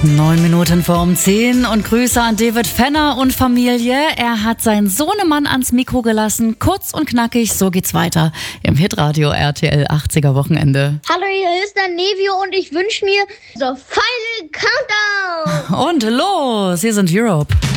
9 Minuten vor 10 und Grüße an David Fenner und Familie. Er hat seinen Sohnemann ans Mikro gelassen. Kurz und knackig, so geht's weiter im Hitradio RTL 80er Wochenende. Hallo, hier ist der Nevio und ich wünsche mir The Final Countdown. Und los, hier sind Europe.